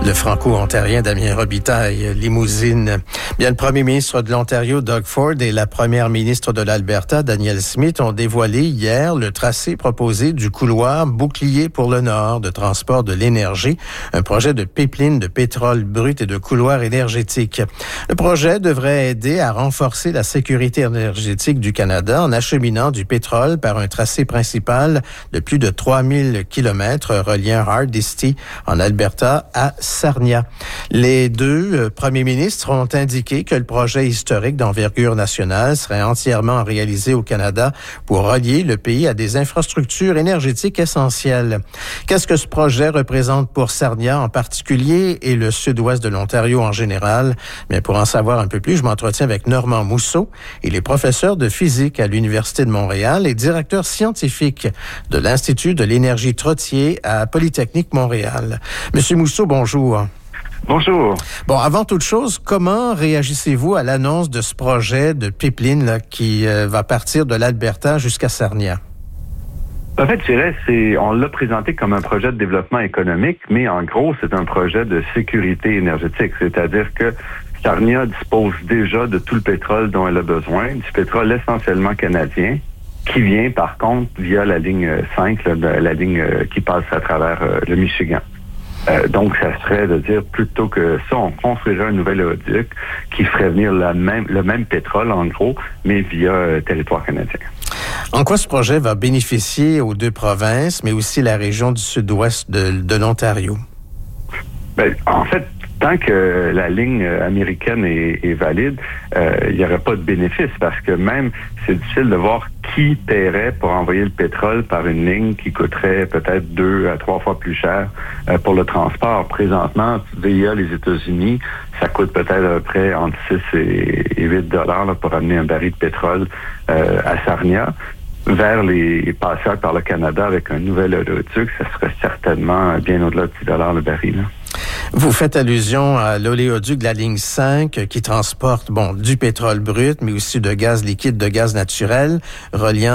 Le franco-ontarien Damien Robitaille, Limousine. Bien, le premier ministre de l'Ontario, Doug Ford, et la première ministre de l'Alberta, Danielle Smith, ont dévoilé hier le tracé proposé du couloir bouclier pour le Nord de transport de l'énergie, un projet de pipeline de pétrole brut et de couloir énergétique. Le projet devrait aider à renforcer la sécurité énergétique du Canada en acheminant du pétrole par un tracé principal de plus de 3000 km reliant Hardisty en Alberta à Sarnia. Les deux premiers ministres ont indiqué que le projet historique d'envergure nationale serait entièrement réalisé au Canada pour relier le pays à des infrastructures énergétiques essentielles. Qu'est-ce que ce projet représente pour Sarnia en particulier et le sud-ouest de l'Ontario en général? Bien, pour en savoir un peu plus, je m'entretiens avec Normand Mousseau. Il est professeur de physique à l'Université de Montréal et directeur scientifique de l'Institut de l'énergie Trottier à Polytechnique Montréal. Monsieur Mousseau, bonjour. Bonjour. Bon, avant toute chose, comment réagissez-vous à l'annonce de ce projet de pipeline là, qui va partir de l'Alberta jusqu'à Sarnia? En fait, je dirais, on l'a présenté comme un projet de développement économique, mais en gros, c'est un projet de sécurité énergétique. C'est-à-dire que Sarnia dispose déjà de tout le pétrole dont elle a besoin, du pétrole essentiellement canadien, qui vient par contre via la ligne 5, la ligne qui passe à travers le Michigan. Donc, ça serait de dire, plutôt que ça, on construirait un nouvel oléoduc qui ferait venir le même pétrole, en gros, mais via territoire canadien. En quoi ce projet va bénéficier aux deux provinces, mais aussi la région du sud-ouest de l'Ontario? Ben, en fait, tant que la ligne américaine est valide, il n'y aurait pas de bénéfice parce que même, c'est difficile de voir qui paierait pour envoyer le pétrole par une ligne qui coûterait peut-être 2 à 3 fois plus cher pour le transport. Présentement, via les États-Unis, ça coûte peut-être à peu près entre 6 et 8 $ pour amener un baril de pétrole à Sarnia. Vers les passages par le Canada avec un nouvel oléoduc, ça serait certainement bien au-delà de 10 $ le baril. Là. Vous faites allusion à l'oléoduc de la ligne 5 qui transporte du pétrole brut, mais aussi de gaz liquide, de gaz naturel, reliant